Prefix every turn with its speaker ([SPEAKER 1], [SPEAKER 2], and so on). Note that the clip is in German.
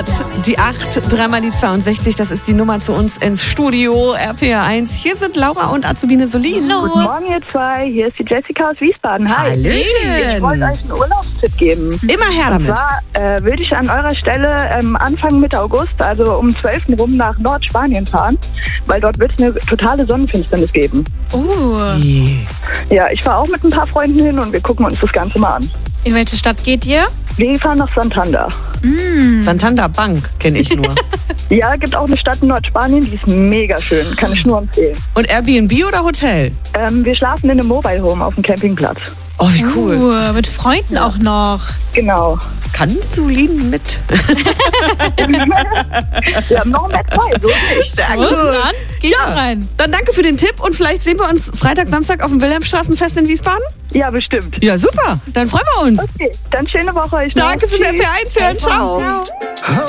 [SPEAKER 1] Stuttgart. Die 8, dreimal die 62, das ist die Nummer zu uns ins Studio, RPR1. Hier sind Laura und Azubine Solin.
[SPEAKER 2] Hallo. Guten Morgen, ihr zwei. Hier ist die Jessica aus Wiesbaden. Hi.
[SPEAKER 1] Hallöchen.
[SPEAKER 2] Ich wollte euch einen Urlaubstipp geben.
[SPEAKER 1] Immer her damit.
[SPEAKER 2] Und zwar würde ich an eurer Stelle Anfang Mitte August, also um 12. rum nach Nordspanien fahren, weil dort wird es eine totale Sonnenfinsternis geben. Ja, ich fahre auch mit ein paar Freunden hin und wir gucken uns das Ganze mal an.
[SPEAKER 3] In welche Stadt geht ihr?
[SPEAKER 2] Wir fahren nach Santander.
[SPEAKER 1] Santander Bank kenne ich nur.
[SPEAKER 2] Ja, gibt auch eine Stadt in Nordspanien, die ist mega schön. Kann ich nur empfehlen.
[SPEAKER 1] Und Airbnb oder Hotel?
[SPEAKER 2] Wir schlafen in einem Mobile Home auf dem Campingplatz.
[SPEAKER 1] Oh, wie cool.
[SPEAKER 3] Mit Freunden auch noch.
[SPEAKER 2] Genau.
[SPEAKER 1] Kannst du lieben mit?
[SPEAKER 2] Wir haben noch mehr frei, so nicht.
[SPEAKER 1] Sehr
[SPEAKER 3] Und dann geh rein.
[SPEAKER 1] Dann danke für den Tipp und vielleicht sehen wir uns Freitag, Samstag auf dem Wilhelmstraßenfest in Wiesbaden.
[SPEAKER 2] Ja, bestimmt.
[SPEAKER 1] Ja, super. Dann freuen wir uns.
[SPEAKER 2] Okay, dann schöne Woche euch noch.
[SPEAKER 1] Danke fürs
[SPEAKER 2] Tschüss.
[SPEAKER 1] RPR1 hören. Ciao.